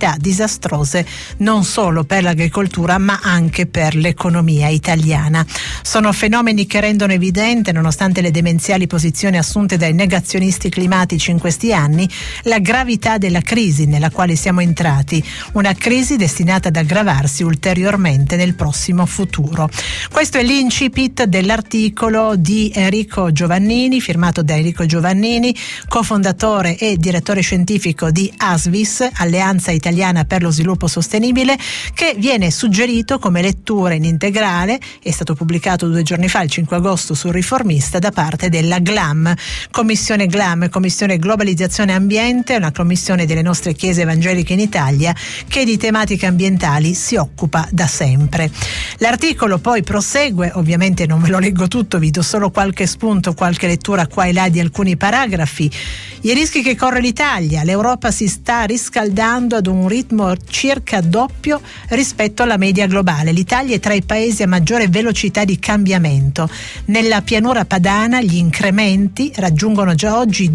siccità disastrose non solo per l'agricoltura ma anche per l'economia italiana. Sono fenomeni che rendono evidente, nonostante le demenziali posizioni assunte dai negazionisti climatici in questi anni, la gravità della crisi nella quale siamo entrati, una crisi destinata ad aggravarsi ulteriormente nel prossimo futuro. Questo è l'incipit dell'articolo di Enrico Giovannini, firmato da Enrico Giovannini, cofondatore e direttore scientifico di ASVIS, Alleanza Italiana per lo Sviluppo Sostenibile, che viene suggerito come lettura in integrale. È stato pubblicato 2 giorni fa, il 5 agosto, sul Riformista, da parte della GLAM, Commissione Globalizzazione Ambiente, una commissione delle nostre chiese evangeliche in Italia che di tematiche ambientali si occupa da sempre. L'articolo poi prosegue, ovviamente non ve lo leggo tutto, vi do solo qualche spunto, qualche lettura qua e là di alcuni paragrafi. I rischi che corre l'Italia: l'Europa si sta riscaldando ad un ritmo circa doppio rispetto alla media globale. L'Italia è tra i paesi a maggiore velocità di cambiamento. Nella pianura padana gli incrementi raggiungono già oggi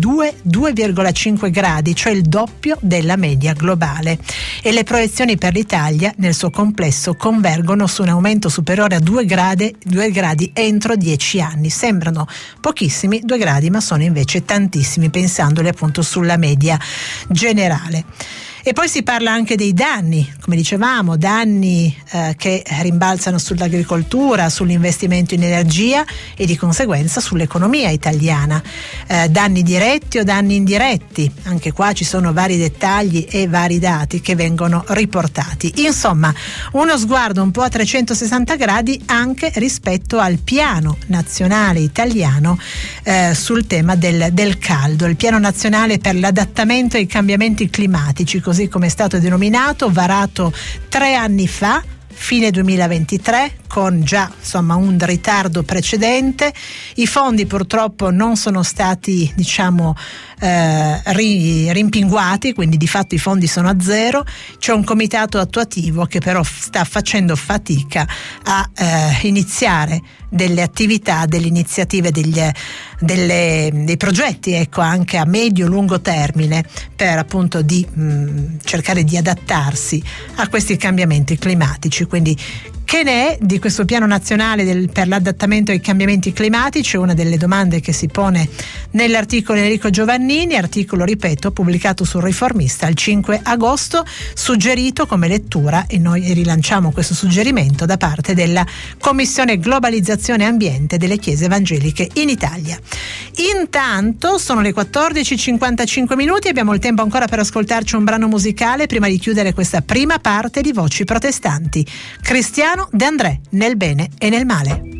2,5 gradi, cioè il doppio della media globale, e le proiezioni per l'Italia nel suo complesso convergono su un aumento superiore a 2 gradi entro 10 anni. Sembrano pochissimi 2 gradi, ma sono invece tantissimi, pensandoli appunto sulla media generale. E poi si parla anche dei danni, come dicevamo, danni che rimbalzano sull'agricoltura, sull'investimento in energia e di conseguenza sull'economia italiana. Danni diretti o danni indiretti, anche qua ci sono vari dettagli e vari dati che vengono riportati. Insomma, uno sguardo un po' a 360 gradi anche rispetto al piano nazionale italiano sul tema del caldo, il piano nazionale per l'adattamento ai cambiamenti climatici, così come è stato denominato, varato 3 anni fa, fine 2023, con già un ritardo precedente. I fondi purtroppo non sono stati rimpinguati, quindi di fatto i fondi sono a zero. C'è un comitato attuativo che però sta facendo fatica a iniziare delle attività, delle iniziative, dei progetti, anche a medio-lungo termine, per appunto di cercare di adattarsi a questi cambiamenti climatici. Quindi che ne è di questo piano nazionale per l'adattamento ai cambiamenti climatici? Una delle domande che si pone nell'articolo Enrico Giovannini, articolo, ripeto, pubblicato sul Riformista il 5 agosto, suggerito come lettura, e noi rilanciamo questo suggerimento, da parte della Commissione Globalizzazione Ambiente delle Chiese Evangeliche in Italia. Intanto sono le 14:55, abbiamo il tempo ancora per ascoltarci un brano musicale prima di chiudere questa prima parte di Voci Protestanti. Cristiano De André, nel bene e nel male.